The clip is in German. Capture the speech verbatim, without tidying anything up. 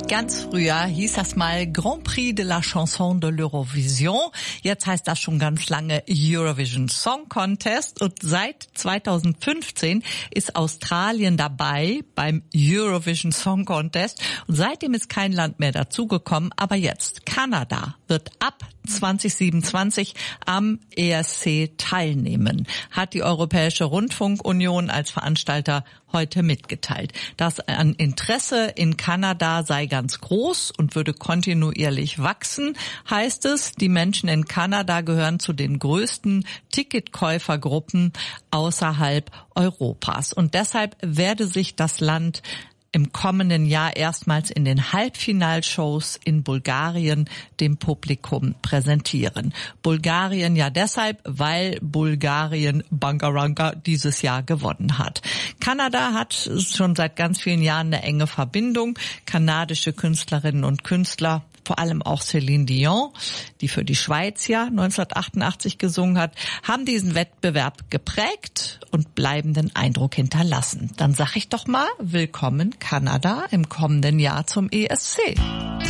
Ganz früher hieß das mal Grand Prix de la Chanson de l'Eurovision. Jetzt heißt das schon ganz lange Eurovision Song Contest. Und seit zweitausendfünfzehn ist Australien dabei beim Eurovision Song Contest. Und seitdem ist kein Land mehr dazugekommen. Aber jetzt, Kanada wird ab zwanzig siebenundzwanzig am E S C teilnehmen, hat die Europäische Rundfunkunion als Veranstalter heute mitgeteilt. Das an Interesse in Kanada sei ganz groß und würde kontinuierlich wachsen, heißt es. Die Menschen in Kanada gehören zu den größten Ticketkäufergruppen außerhalb Europas. Und deshalb werde sich das Land im kommenden Jahr erstmals in den Halbfinalshows in Bulgarien dem Publikum präsentieren. Bulgarien ja deshalb, weil Bulgarien Bangaranga dieses Jahr gewonnen hat. Kanada hat schon seit ganz vielen Jahren eine enge Verbindung. Kanadische Künstlerinnen und Künstler, vor allem auch Céline Dion, die für die Schweiz ja neunzehnhundertachtundachtzig gesungen hat, haben diesen Wettbewerb geprägt und bleibenden Eindruck hinterlassen. Dann sag ich doch mal, willkommen Kanada im kommenden Jahr zum E S C.